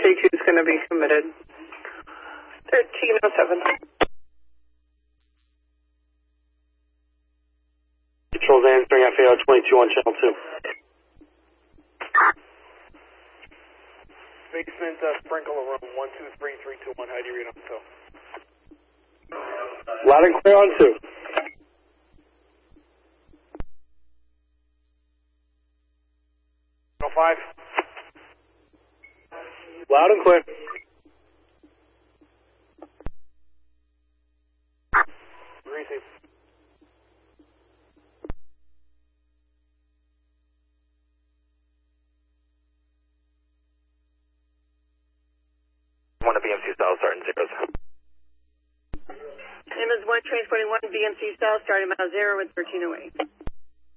K2 is going to be committed. 1307. Controls answering FAR 22 on channel 2. Basement sprinkler room 123321. How do you read on so? Loud and clear on 2. Channel 5. Loud and clear. Receive. One of BMC style starting zeros. Ambulance 1 transporting 1 BMC style starting mile 0 with 1308.